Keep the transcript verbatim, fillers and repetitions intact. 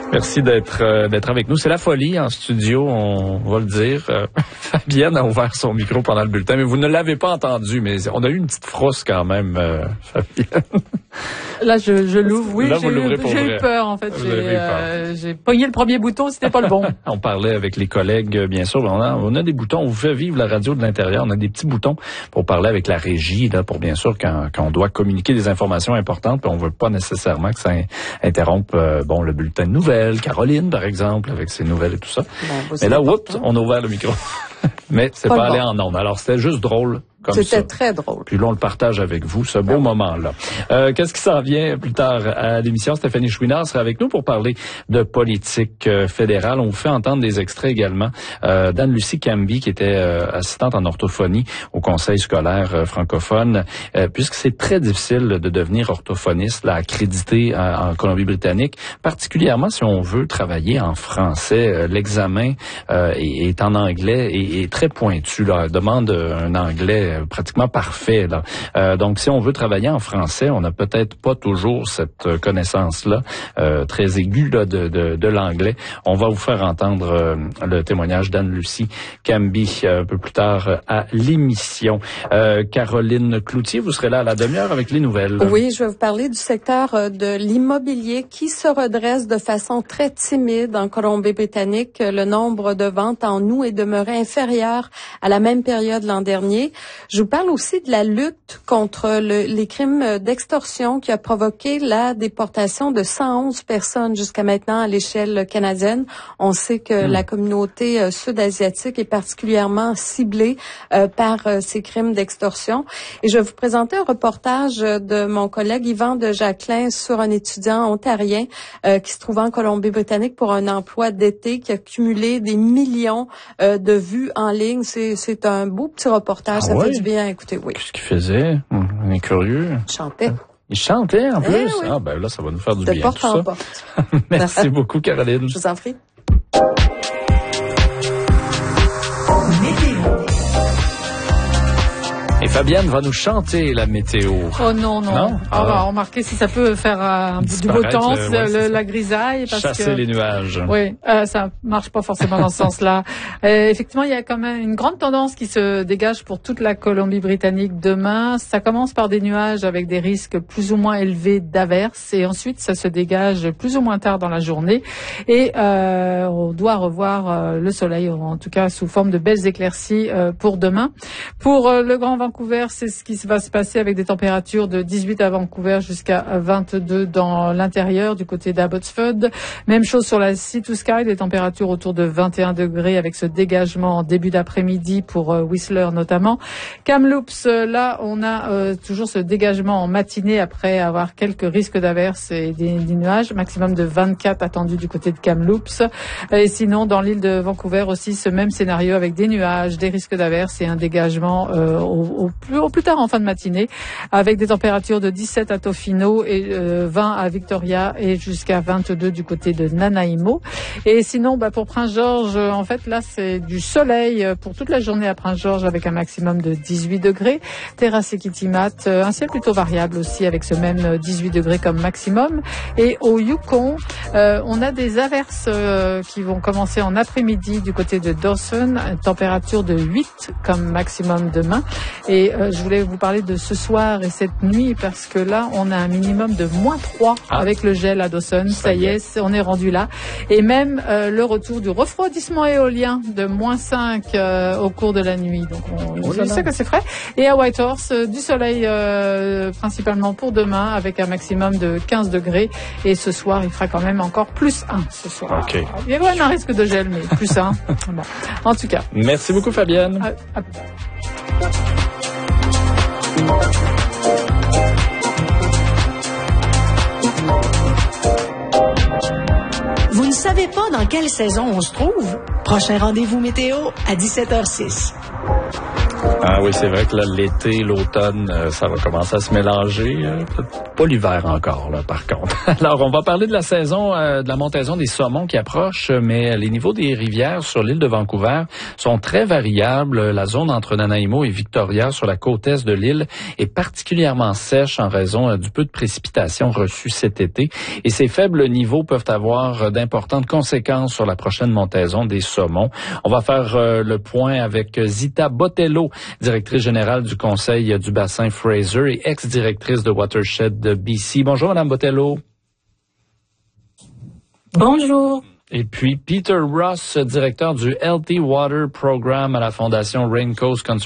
Merci d'être euh, d'être avec nous. C'est la folie en studio, on va le dire. Euh, Fabienne a ouvert son micro pendant le bulletin, mais vous ne l'avez pas entendu, mais on a eu une petite frousse quand même, euh, Fabienne. Là, je, je l'ouvre. Oui, Là, j'ai, eu, j'ai eu peur, en fait. J'ai, euh, j'ai pogné le premier bouton, c'était pas le bon. On parlait avec les collègues, bien sûr. On a, on a des boutons. On vous fait vivre la radio de l'intérieur. On a des petits boutons pour parler avec la régie, là, pour bien sûr quand, quand on doit communiquer des informations importantes, puis on veut pas nécessairement que ça interrompe, euh, bon, le bulletin de nouvelles. Caroline, par exemple, avec ses nouvelles et tout ça. Bon, mais là, oups, on a ouvert le micro. Mais c'est pas, pas allé en ondes. Alors, c'était juste drôle. Comme C'était ça. Très drôle. Puis là, on le partage avec vous, ce beau ouais. moment-là. Euh, qu'est-ce qui s'en vient plus tard à l'émission? Stéphanie Chouinard sera avec nous pour parler de politique euh, fédérale. On vous fait entendre des extraits également euh, d'Anne-Lucie Camby, qui était euh, assistante en orthophonie au Conseil scolaire euh, francophone, euh, puisque c'est très difficile de devenir orthophoniste, là, accrédité en, en Colombie-Britannique, particulièrement si on veut travailler en français. Euh, l'examen euh, est, est en anglais et est très pointu, là, demande un anglais pratiquement parfait, là. Euh, donc, si on veut travailler en français, on n'a peut-être pas toujours cette connaissance-là euh, très aiguë là, de, de, de l'anglais. On va vous faire entendre euh, le témoignage d'Anne-Lucie Camby euh, un peu plus tard à l'émission. Euh, Caroline Cloutier, vous serez là à la demi-heure avec les nouvelles. Oui, je vais vous parler du secteur de l'immobilier qui se redresse de façon très timide en Colombie-Britannique. Le nombre de ventes en août est demeuré inférieur à la même période l'an dernier. Je vous parle aussi de la lutte contre le, les crimes d'extorsion qui a provoqué la déportation de cent onze personnes jusqu'à maintenant à l'échelle canadienne. On sait que mmh. la communauté euh, sud-asiatique est particulièrement ciblée euh, par euh, ces crimes d'extorsion. Et je vais vous présenter un reportage de mon collègue Yvan de Jacquelin sur un étudiant ontarien euh, qui se trouvait en Colombie-Britannique pour un emploi d'été qui a cumulé des millions euh, de vues en ligne. C'est, c'est un beau petit reportage. Ah ça ouais? fait du bien à écouter, oui. Qu'est-ce qu'il faisait? On est curieux. Il chantait. Il chantait en plus? Eh oui. Ah ben là, ça va nous faire du de bien porte tout en ça. porte. Merci beaucoup, Caroline. Je vous en prie. Et Fabienne va nous chanter la météo. Oh non, non. non? Ah. On va remarquer si ça peut faire un bout du beau temps, le, ouais, le, la grisaille. Parce Chasser que, les nuages. Oui, euh, ça marche pas forcément dans ce sens-là. Euh, effectivement, il y a quand même une grande tendance qui se dégage pour toute la Colombie-Britannique demain. Ça commence par des nuages avec des risques plus ou moins élevés d'averses et ensuite ça se dégage plus ou moins tard dans la journée et euh, on doit revoir euh, le soleil, en tout cas sous forme de belles éclaircies euh, pour demain. Pour euh, le Grand Vancouver, c'est ce qui va se passer avec des températures de dix-huit à Vancouver jusqu'à vingt-deux dans l'intérieur du côté d'Abbotsford. Même chose sur la Sea to Sky, des températures autour de vingt et un degrés avec ce dégagement en début d'après-midi pour euh, Whistler notamment. Kamloops, euh, là on a euh, toujours ce dégagement en matinée après avoir quelques risques d'averses et des, des nuages, maximum de vingt-quatre attendus du côté de Kamloops. Et sinon dans l'île de Vancouver aussi ce même scénario avec des nuages, des risques d'averses et un dégagement euh, au, au, plus, au plus tard en fin de matinée avec des températures de dix-sept à Tofino et euh, vingt à Victoria et jusqu'à vingt-deux du côté de Nanaimo. Et sinon bah, pour Prince-Georges, en fait là c'est du soleil pour toute la journée à Prince-Georges avec un maximum de dix-huit degrés. Terrasse et Kitimat, un ciel plutôt variable aussi avec ce même dix-huit degrés comme maximum. Et au Yukon, euh, on a des averses euh, qui vont commencer en après-midi du côté de Dawson, une température de huit comme maximum demain. Et euh, je voulais vous parler de ce soir et cette nuit parce que là, on a un minimum de moins trois ah. avec le gel à Dawson. Ça, Ça y est, est, on est rendu là. Et même euh, le retour du refroidissement éolien de moins cinq euh, au cours de la nuit. Donc, on, on sait que c'est frais. Et à Whitehorse, euh, du soleil euh, principalement pour demain avec un maximum de quinze degrés. Et ce soir, il fera quand même encore plus un ce soir. Okay. Il y a quand même un risque de gel, mais plus un. Bon. En tout cas. Merci beaucoup, Fabienne. À, à... Vous ne savez pas dans quelle saison on se trouve? Prochain rendez-vous météo à dix-sept heures zéro six. Ah oui, c'est vrai que là, l'été, l'automne, euh, ça va commencer à se mélanger. Euh, pas l'hiver encore, là, par contre. Alors, on va parler de la saison euh, de la montaison des saumons qui approche, mais les niveaux des rivières sur l'île de Vancouver sont très variables. La zone entre Nanaimo et Victoria, sur la côte est de l'île, est particulièrement sèche en raison euh, du peu de précipitations reçues cet été. Et ces faibles niveaux peuvent avoir euh, d'importantes conséquences sur la prochaine montaison des saumons. On va faire euh, le point avec Zita Botello, directrice générale du Conseil du bassin Fraser et ex-directrice de Watershed de B C. Bonjour, Madame Botello. Bonjour. Et puis Peter Ross, directeur du Healthy Water Program à la Fondation Raincoast Conservation.